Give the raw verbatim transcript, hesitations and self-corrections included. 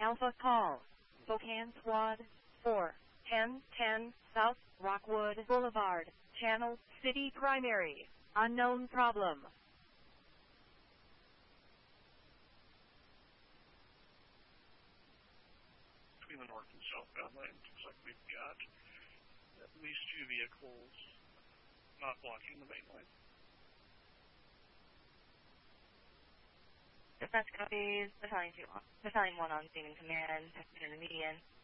Alpha call. Spokane Squad four, ten ten South Rockwood Boulevard, Channel City Primary. Unknown problem. Between the north and southbound lanes, looks like we've got at least two vehicles not blocking the main lane. Dispatch copies, Battalion two, Battalion one on scene in command, in the median.